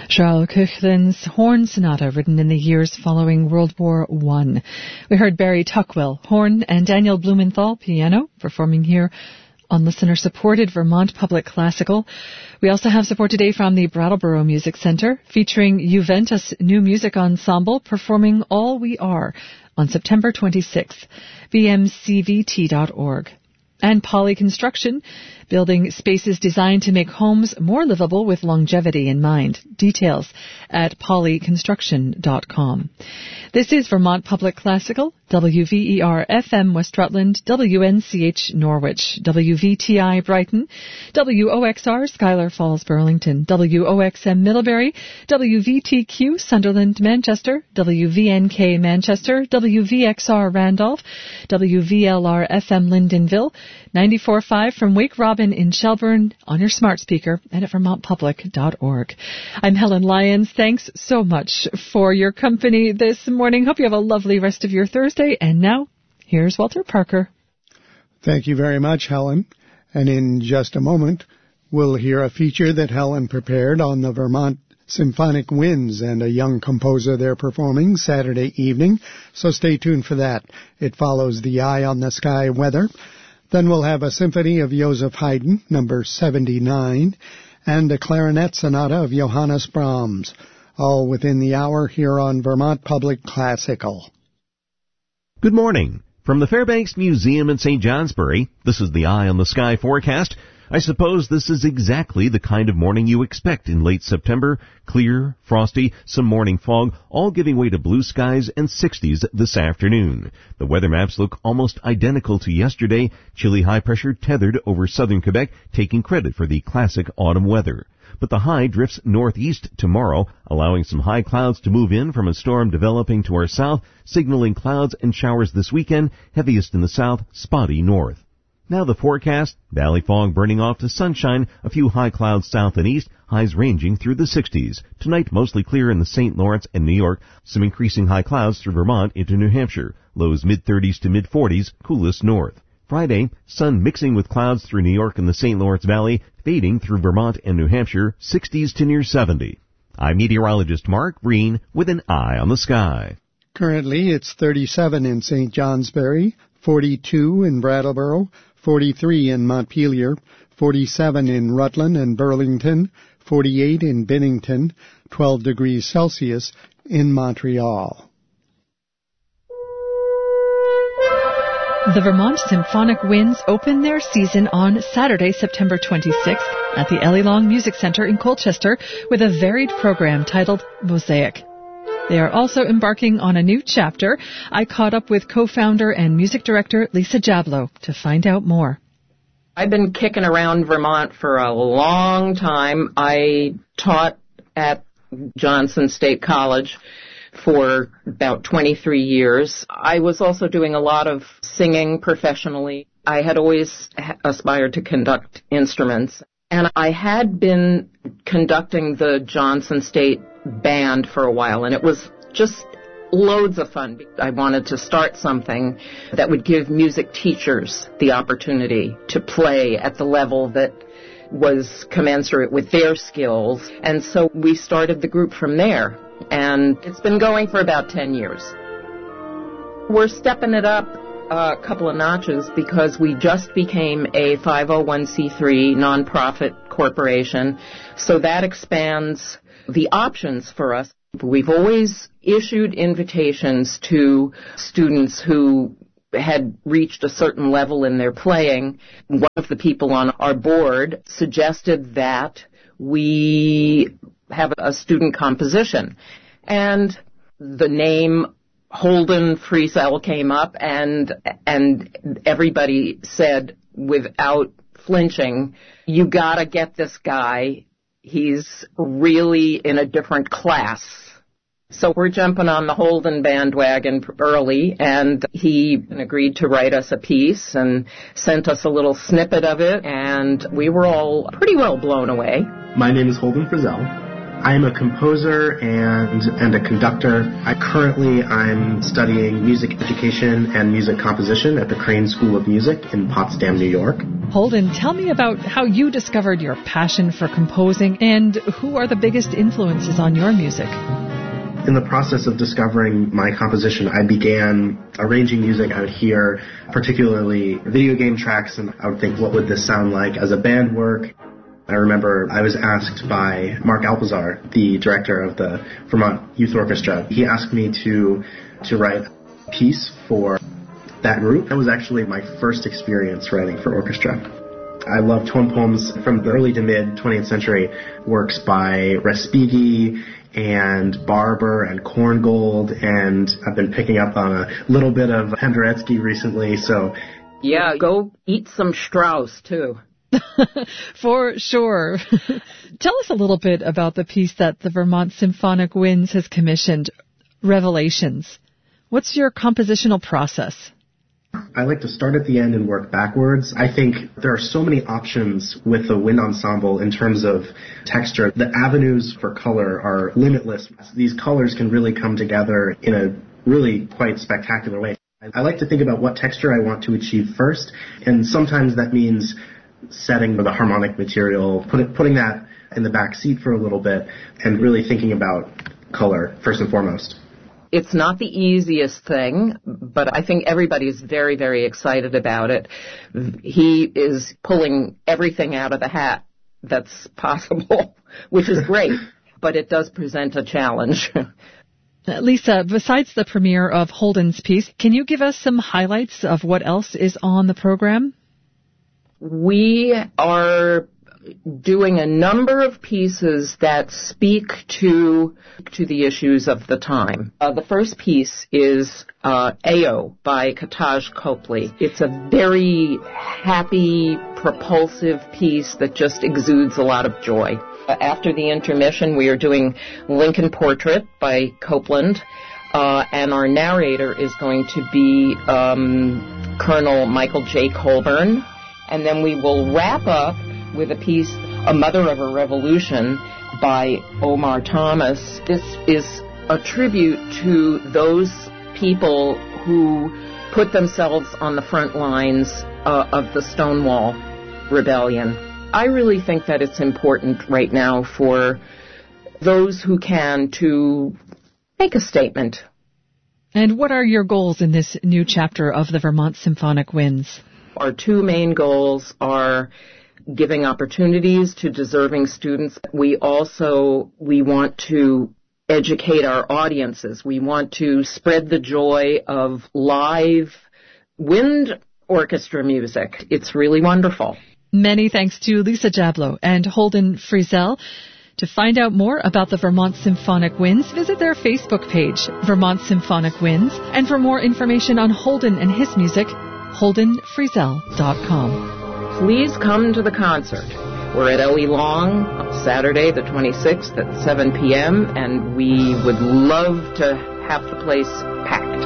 Charles Koechlin's Horn Sonata, written in the years following World War I. We heard Barry Tuckwell, horn, and Daniel Blumenthal, piano, performing here on listener-supported Vermont Public Classical. We also have support today from the Brattleboro Music Center, featuring Juventus New Music Ensemble performing All We Are on September 26th, bmcvt.org. And Poly Construction, building spaces designed to make homes more livable with longevity in mind. Details at polyconstruction.com. This is Vermont Public Classical, WVER FM West Rutland, WNCH Norwich, WVTI Brighton, WOXR Schuyler Falls Burlington, WOXM Middlebury, WVTQ Sunderland Manchester, WVNK Manchester, WVXR Randolph, WVLR FM Lyndonville, 94.5 from Wake Robin in Shelburne on your smart speaker and at vermontpublic.org. I'm Helen Lyons. Thanks so much for your company this morning. Hope you have a lovely rest of your Thursday. And now, here's Walter Parker. Thank you very much, Helen. And in just a moment, we'll hear a feature that Helen prepared on the Vermont Symphonic Winds and a young composer they're performing Saturday evening. So stay tuned for that. It follows the Eye on the Sky weather. Then we'll have a symphony of Joseph Haydn, number 79, and a clarinet sonata of Johannes Brahms, all within the hour here on Vermont Public Classical. Good morning. From the Fairbanks Museum in St. Johnsbury, this is the Eye on the Sky forecast. I suppose this is exactly the kind of morning you expect in late September. Clear, frosty, some morning fog, all giving way to blue skies and 60s this afternoon. The weather maps look almost identical to yesterday. Chilly high pressure tethered over southern Quebec, taking credit for the classic autumn weather. But the high drifts northeast tomorrow, allowing some high clouds to move in from a storm developing to our south, signaling clouds and showers this weekend, heaviest in the south, spotty north. Now the forecast, valley fog burning off to sunshine, a few high clouds south and east, highs ranging through the 60s. Tonight mostly clear in the St. Lawrence and New York, some increasing high clouds through Vermont into New Hampshire, lows mid-30s to mid-40s, coolest north. Friday, sun mixing with clouds through New York and the St. Lawrence Valley, fading through Vermont and New Hampshire, 60s to near 70. I'm meteorologist Mark Green with an Eye on the Sky. Currently it's 37 in St. Johnsbury, 42 in Brattleboro, 43 in Montpelier, 47 in Rutland and Burlington, 48 in Bennington, 12 degrees Celsius in Montreal. The Vermont Symphonic Winds open their season on Saturday, September 26th at the Ellie Long Music Center in Colchester with a varied program titled Mosaic. They are also embarking on a new chapter. I caught up with co-founder and music director Lisa Jablow to find out more. I've been kicking around Vermont for a long time. I taught at Johnson State College for about 23 years. I was also doing a lot of singing professionally. I had always aspired to conduct instruments. And I had been conducting the Johnson State Band for a while, and it was just loads of fun. I wanted to start something that would give music teachers the opportunity to play at the level that was commensurate with their skills. And so we started the group from there, and it's been going for about 10 years. We're stepping it up a couple of notches because we just became a 501c3 nonprofit corporation, so that expands the options for us. We've always issued invitations to students who had reached a certain level in their playing. One of the people on our board suggested that we have a student composition, and the name Holden Friesel came up, and everybody said without flinching, you gotta get this guy. He's really in a different class. So we're jumping on the Holden bandwagon early, and he agreed to write us a piece and sent us a little snippet of it, and we were all pretty well blown away. My name is Holden Friesel. I'm a composer and a conductor. I'm studying music education and music composition at the Crane School of Music in Potsdam, New York. Holden, tell me about how you discovered your passion for composing and who are the biggest influences on your music. In the process of discovering my composition, I began arranging music. I would hear particularly video game tracks, and I would think, what would this sound like as a band work? I remember I was asked by Mark Alpizar, the director of the Vermont Youth Orchestra. He asked me to write a piece for that group. That was actually my first experience writing for orchestra. I love tone poems from the early to mid 20th century works by Respighi and Barber and Korngold, and I've been picking up on a little bit of Penderecki recently, so... Yeah, go eat some Strauss, too. For sure. Tell us a little bit about the piece that the Vermont Symphonic Winds has commissioned, Revelations. What's your compositional process? I like to start at the end and work backwards. I think there are so many options with the wind ensemble in terms of texture. The avenues for color are limitless. These colors can really come together in a really quite spectacular way. I like to think about what texture I want to achieve first, and sometimes that means setting the harmonic material, putting that in the back seat for a little bit, and really thinking about color first and foremost. It's not the easiest thing, but I think everybody is very, very excited about it. He is pulling everything out of the hat that's possible, which is great, but it does present a challenge. Lisa, besides the premiere of Holden's piece, can you give us some highlights of what else is on the program? We are doing a number of pieces that speak to the issues of the time. The first piece is Ao by Kataj Copley. It's a very happy, propulsive piece that just exudes a lot of joy. After the intermission, we are doing Lincoln Portrait by Copeland, and our narrator is going to be Colonel Michael J. Colburn. And then we will wrap up with a piece, A Mother of a Revolution by Omar Thomas. This is a tribute to those people who put themselves on the front lines of the Stonewall Rebellion. I really think that it's important right now for those who can to make a statement. And what are your goals in this new chapter of the Vermont Symphonic Winds? Our two main goals are giving opportunities to deserving students. We want to educate our audiences. We want to spread the joy of live wind orchestra music. It's really wonderful. Many thanks to Lisa Jablow and Holden Friesel. To find out more about the Vermont Symphonic Winds, visit their Facebook page, Vermont Symphonic Winds. And for more information on Holden and his music, holdenfriesel.com. Please come to the concert. We're at Ellie Long on Saturday the 26th at 7 p.m., and we would love to have the place packed.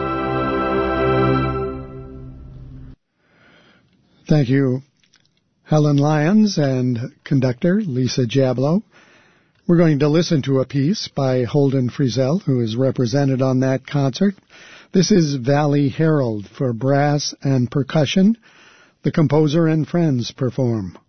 Thank you, Helen Lyons and conductor Lisa Jablow. We're going to listen to a piece by Holden Friesel, who is represented on that concert. This is Valley Herald for brass and percussion. The composer and friends perform.